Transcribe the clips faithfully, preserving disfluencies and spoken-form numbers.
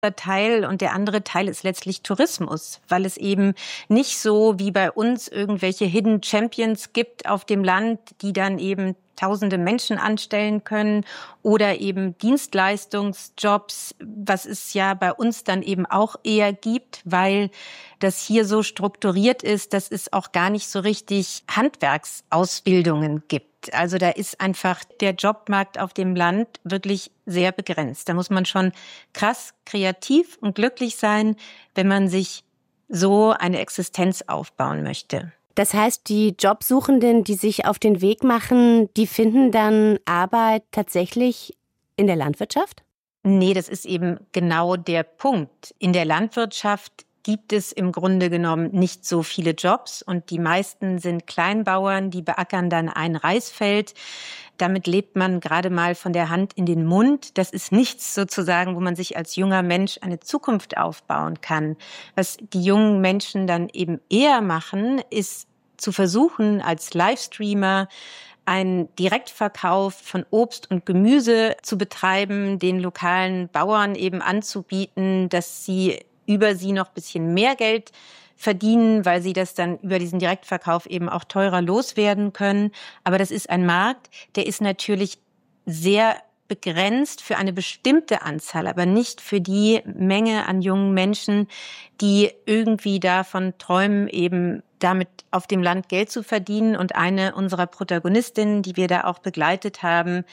Teil und der andere Teil ist letztlich Tourismus, weil es eben nicht so wie bei uns irgendwelche Hidden Champions gibt auf dem Land, die dann eben tausende Menschen anstellen können oder eben Dienstleistungsjobs, was es ja bei uns dann eben auch eher gibt, weil das hier so strukturiert ist, dass es auch gar nicht so richtig Handwerksausbildungen gibt. Also da ist einfach der Jobmarkt auf dem Land wirklich sehr begrenzt. Da muss man schon krass kreativ und glücklich sein, wenn man sich so eine Existenz aufbauen möchte. Das heißt, die Jobsuchenden, die sich auf den Weg machen, die finden dann Arbeit tatsächlich in der Landwirtschaft? Nee, das ist eben genau der Punkt. In der Landwirtschaft gibt es im Grunde genommen nicht so viele Jobs und die meisten sind Kleinbauern, die beackern dann ein Reisfeld. Damit lebt man gerade mal von der Hand in den Mund. Das ist nichts sozusagen, wo man sich als junger Mensch eine Zukunft aufbauen kann. Was die jungen Menschen dann eben eher machen, ist zu versuchen, als Livestreamer einen Direktverkauf von Obst und Gemüse zu betreiben, den lokalen Bauern eben anzubieten, dass sie über sie noch ein bisschen mehr Geld verdienen, weil sie das dann über diesen Direktverkauf eben auch teurer loswerden können. Aber das ist ein Markt, der ist natürlich sehr begrenzt für eine bestimmte Anzahl, aber nicht für die Menge an jungen Menschen, die irgendwie davon träumen, eben damit auf dem Land Geld zu verdienen. Und eine unserer Protagonistinnen, die wir da auch begleitet haben,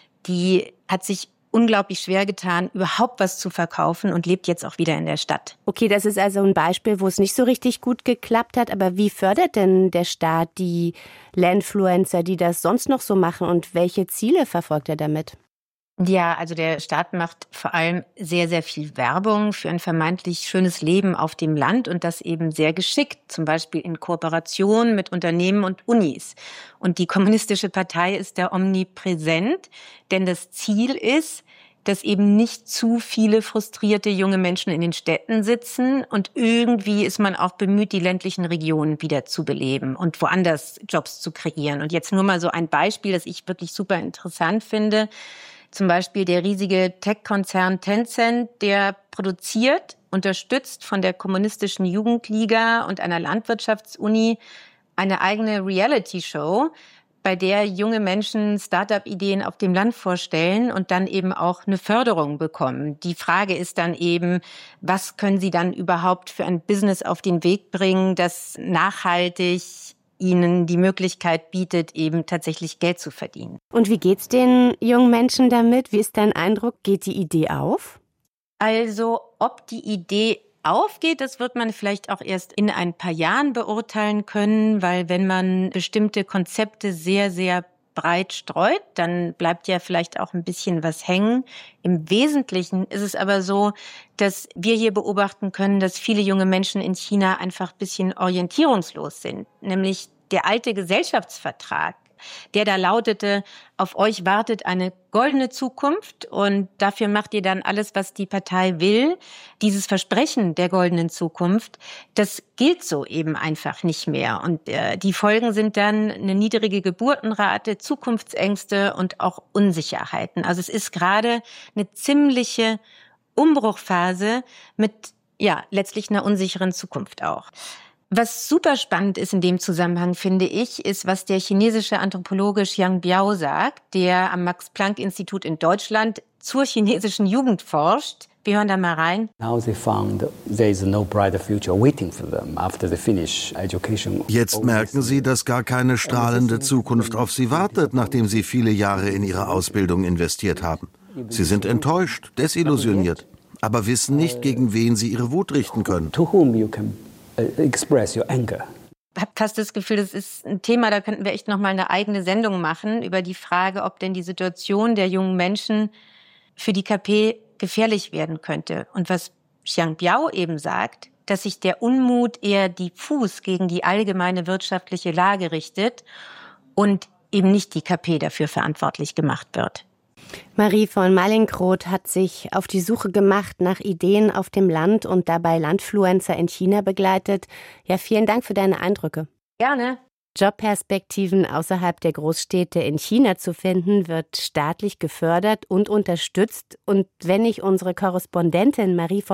die hat sich unglaublich schwer getan, überhaupt was zu verkaufen und lebt jetzt auch wieder in der Stadt. Okay, das ist also ein Beispiel, wo es nicht so richtig gut geklappt hat. Aber wie fördert denn der Staat die Landfluencer, die das sonst noch so machen und welche Ziele verfolgt er damit? Ja, also der Staat macht vor allem sehr, sehr viel Werbung für ein vermeintlich schönes Leben auf dem Land und das eben sehr geschickt, zum Beispiel in Kooperation mit Unternehmen und Unis. Und die Kommunistische Partei ist da omnipräsent, denn das Ziel ist, dass eben nicht zu viele frustrierte junge Menschen in den Städten sitzen und irgendwie ist man auch bemüht, die ländlichen Regionen wieder zu beleben und woanders Jobs zu kreieren. Und jetzt nur mal so ein Beispiel, das ich wirklich super interessant finde. Zum Beispiel der riesige Tech-Konzern Tencent, der produziert, unterstützt von der Kommunistischen Jugendliga und einer Landwirtschaftsuni, eine eigene Reality-Show, bei der junge Menschen Start-up-Ideen auf dem Land vorstellen und dann eben auch eine Förderung bekommen. Die Frage ist dann eben, was können sie dann überhaupt für ein Business auf den Weg bringen, das nachhaltig ihnen die Möglichkeit bietet, eben tatsächlich Geld zu verdienen. Und wie geht's den jungen Menschen damit? Wie ist dein Eindruck? Geht die Idee auf? Also, ob die Idee aufgeht, das wird man vielleicht auch erst in ein paar Jahren beurteilen können, weil wenn man bestimmte Konzepte sehr, sehr breit streut, dann bleibt ja vielleicht auch ein bisschen was hängen. Im Wesentlichen ist es aber so, dass wir hier beobachten können, dass viele junge Menschen in China einfach ein bisschen orientierungslos sind. Nämlich der alte Gesellschaftsvertrag, der da lautete, auf euch wartet eine goldene Zukunft und dafür macht ihr dann alles, was die Partei will. Dieses Versprechen der goldenen Zukunft, das gilt so eben einfach nicht mehr. Und äh, die Folgen sind dann eine niedrige Geburtenrate, Zukunftsängste und auch Unsicherheiten. Also es ist gerade eine ziemliche Umbruchphase mit, ja, letztlich einer unsicheren Zukunft auch. Was super spannend ist in dem Zusammenhang, finde ich, ist, was der chinesische Anthropologe Xiang Biao sagt, der am Max-Planck-Institut in Deutschland zur chinesischen Jugend forscht. Wir hören da mal rein. Jetzt merken sie, dass gar keine strahlende Zukunft auf sie wartet, nachdem sie viele Jahre in ihre Ausbildung investiert haben. Sie sind enttäuscht, desillusioniert, aber wissen nicht, gegen wen sie ihre Wut richten können. Express your anger. Ich habe fast das Gefühl, das ist ein Thema, da könnten wir echt noch mal eine eigene Sendung machen über die Frage, ob denn die Situation der jungen Menschen für die K P gefährlich werden könnte. Und was Xiang Biao eben sagt, dass sich der Unmut eher diffus gegen die allgemeine wirtschaftliche Lage richtet und eben nicht die K P dafür verantwortlich gemacht wird. Marie von Mallinckrodt hat sich auf die Suche gemacht nach Ideen auf dem Land und dabei Landfluencer in China begleitet. Ja, vielen Dank für deine Eindrücke. Gerne. Jobperspektiven außerhalb der Großstädte in China zu finden, wird staatlich gefördert und unterstützt. Und wenn ich unsere Korrespondentin Marie von